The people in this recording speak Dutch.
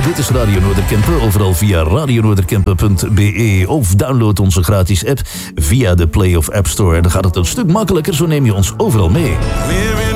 Dit is Radio Noorderkempen. Overal via radionoorderkempen.be of download onze gratis app via de Play of App Store. En dan gaat het een stuk makkelijker, zo neem je ons overal mee.